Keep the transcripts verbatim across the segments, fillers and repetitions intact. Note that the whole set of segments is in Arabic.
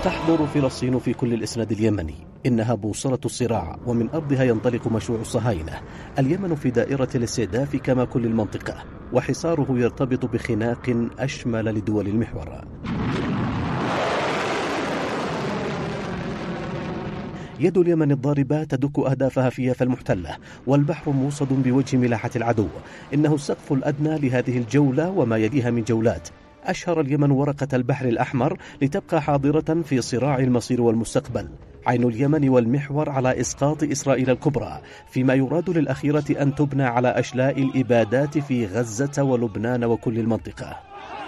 تحضر فلسطين في كل الإسناد اليمني، إنها بوصلة الصراع، ومن أرضها ينطلق مشروع الصهاينة. اليمن في دائرة الاستهداف كما كل المنطقة، وحصاره يرتبط بخناق أشمل لدول المحور. يد اليمن الضاربة تدك أهدافها في يافا المحتلة، والبحر موصد بوجه ملاحة العدو. إنه السقف الأدنى لهذه الجولة وما يليها من جولات. أشهر اليمن ورقة البحر الأحمر لتبقى حاضرة في صراع المصير والمستقبل، عين اليمن والمحور على إسقاط إسرائيل الكبرى، فيما يراد للأخيرة أن تبنى على أشلاء الإبادات في غزة ولبنان وكل المنطقة.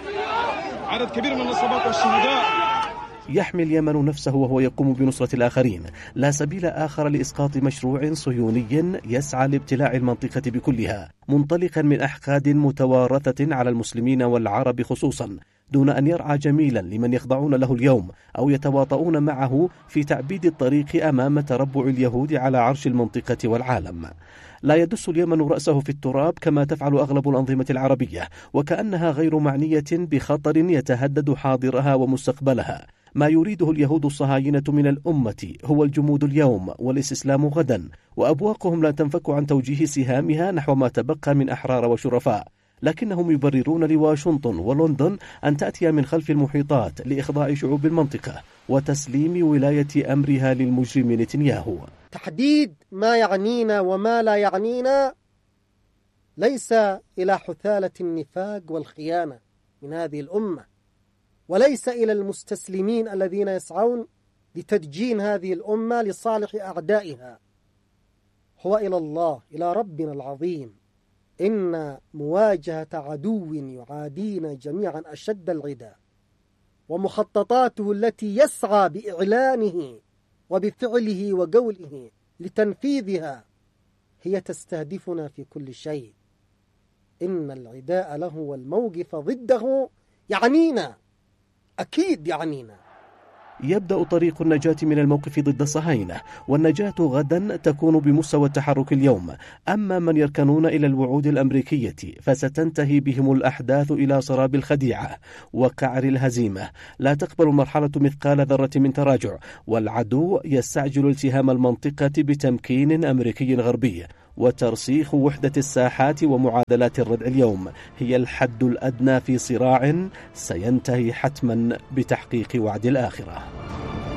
عدد كبير من الإصابات والشهداء. يحمي اليمن نفسه وهو يقوم بنصرة الآخرين، لا سبيل آخر لإسقاط مشروع صهيوني يسعى لابتلاع المنطقة بكلها، منطلقا من أحقاد متوارثة على المسلمين والعرب خصوصا، دون أن يرعى جميلا لمن يخضعون له اليوم أو يتواطؤون معه في تعبيد الطريق أمام تربع اليهود على عرش المنطقة والعالم. لا يدس اليمن رأسه في التراب كما تفعل أغلب الأنظمة العربية، وكأنها غير معنية بخطر يتهدد حاضرها ومستقبلها. ما يريده اليهود الصهاينة من الأمة هو الجمود اليوم والاستسلام غدا، وأبواقهم لا تنفك عن توجيه سهامها نحو ما تبقى من أحرار وشرفاء، لكنهم يبررون لواشنطن ولندن أن تأتي من خلف المحيطات لإخضاع شعوب المنطقة وتسليم ولاية أمرها للمجرم نتنياهو. تحديد ما يعنينا وما لا يعنينا ليس إلى حثالة النفاق والخيانة من هذه الأمة، وليس إلى المستسلمين الذين يسعون لتدجين هذه الأمة لصالح أعدائها، هو إلى الله، إلى ربنا العظيم. إن مواجهة عدو يعادينا جميعا أشد العدا، ومخططاته التي يسعى بإعلانه وبفعله وقوله لتنفيذها هي تستهدفنا في كل شيء. إن العداء له والموقف ضده يعنينا، أكيد يعنينا. يبدأ طريق النجاة من الموقف ضد الصهاينة، والنجاة غدا تكون بمستوى التحرك اليوم. أما من يركنون إلى الوعود الأمريكية فستنتهي بهم الأحداث إلى سراب الخديعة وقعر الهزيمة. لا تقبل المرحلة مثقال ذرة من تراجع، والعدو يستعجل التهام المنطقة بتمكين أمريكي غربي، وترسيخ وحدة الساحات ومعادلات الردع اليوم هي الحد الأدنى في صراع سينتهي حتما بتحقيق وعد الآخرة.